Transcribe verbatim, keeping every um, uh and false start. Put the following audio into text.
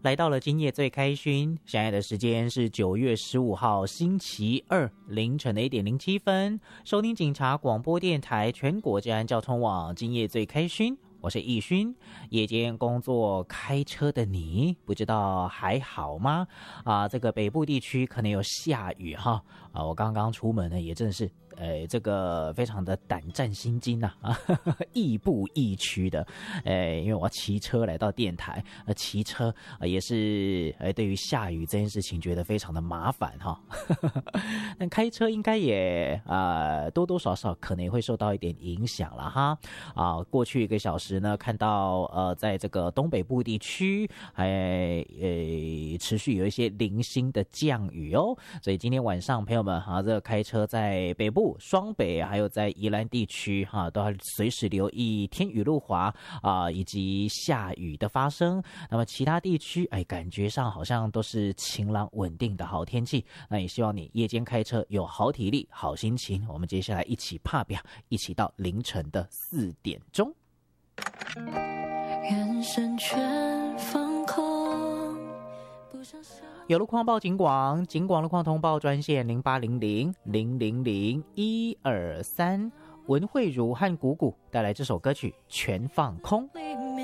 来到了今夜最开勋，现在的时间是九月十五号星期二凌晨的一点零七分，收听警察广播电台全国治安交通网今夜最开勋，我是易勋。夜间工作开车的你，不知道还好吗？啊，这个北部地区可能有下雨哈啊，我刚刚出门呢，也真的是。呃，这个非常的胆战心惊呐、啊，亦步亦趋的，呃，因为我要骑车来到电台，呃，骑车、呃、也是，呃，对于下雨这件事情觉得非常的麻烦哈。但开车应该也呃多多少少可能会受到一点影响了哈。啊，过去一个小时呢，看到呃，在这个东北部地区还呃持续有一些零星的降雨哦，所以今天晚上朋友们啊，这个开车在北部。双北还有在宜兰地区哈，都要随时留意天雨路滑啊，以及下雨的发生。那么其他地区，哎，感觉上好像都是晴朗稳定的好天气。那也希望你夜间开车有好体力、好心情。我们接下来一起踏表，一起到凌晨的四点钟。眼神全放空。有路况报警广，警广路况通报专线零八零零零零零一二三，文慧茹和谷谷带来这首歌曲《全放空》。